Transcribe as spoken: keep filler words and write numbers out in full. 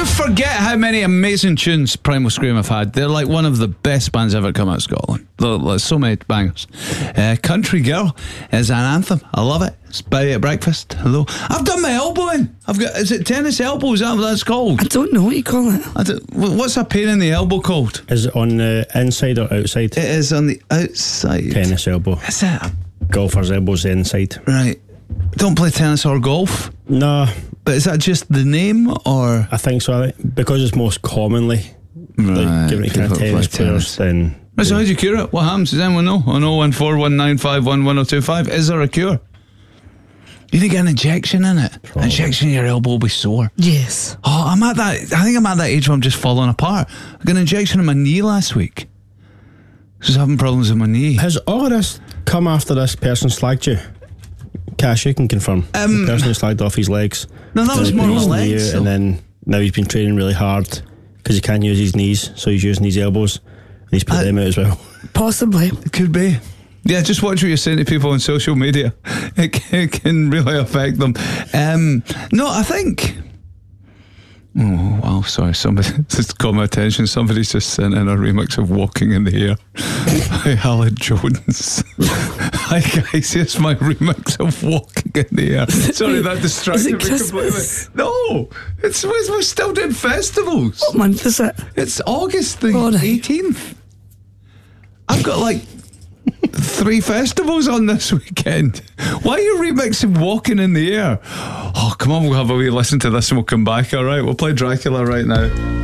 You forget how many amazing tunes Primal Scream have had. They're like one of the best bands ever come out of Scotland. There's so many bangers. Uh, Country Girl is an anthem. I love it. It's Bowie at Breakfast. Hello. I've done my elbow in. I've got. Is it tennis elbow? Is that what that's called? I don't know what you call it. I don't, what's a pain in the elbow called? Is it on the inside or outside? It is on the outside. Tennis elbow. Is it? Golfer's elbow's the inside. Right. Don't play tennis or golf? No. But is that just the name, or? I think so. Because it's most commonly right. like given to kind of tennis players, then. Right, so how do you cure it? What happens? Does anyone know? On oh one four one nine five one one oh two five. Is there a cure? You need to get an injection in it. Probably. Injection in your elbow will be sore. Yes. Oh, I'm at that. I think I'm at that age where I'm just falling apart. I got an injection in my knee last week. I was having problems with my knee. Has all of this come after this person slagged you? Cash, you can confirm. Um, the person who slagged off his legs. No, that was more his legs. So. And then now he's been training really hard because he can't use his knees, so he's using his elbows. And he's put uh, them out as well. Possibly. It could be. Yeah, just watch what you're saying to people on social media. It can, it can really affect them. Um, no, I think... Oh, wow, sorry. Somebody just caught my attention. Somebody's just sent in a remix of Walking in the Air by Alan Jones. Hi, guys. Here's my remix of Walking in the Air. Sorry, that distracted me completely. No, it's, we're still doing festivals. What month is it? It's August the oh, eighteenth. I've got like... three festivals on this weekend. Why are you remixing Walking in the Air? Oh, come on, we'll have a wee listen to this and we'll come back, alright? We'll play Dracula right now.